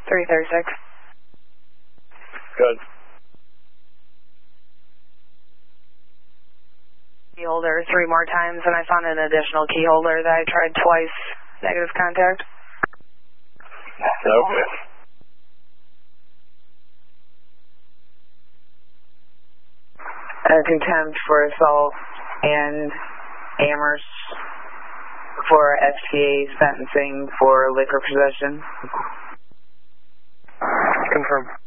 336. Good. Key holder 3 more times, and I found an additional key holder that I tried twice. Negative contact. Okay. Contempt for assault and Amherst for FTA sentencing for liquor possession. Confirm.